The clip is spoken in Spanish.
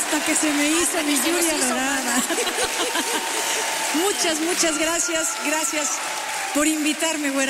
Hasta que se me hizo mi lluvia dorada. Muchas gracias. Gracias por invitarme, güera.